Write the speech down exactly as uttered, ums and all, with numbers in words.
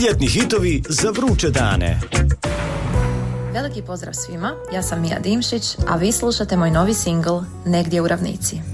Ljetni hitovi za vruće dane. Veliki pozdrav svima, ja sam Mija Dimšić, a vi slušate moj novi singl Negdje u ravnici.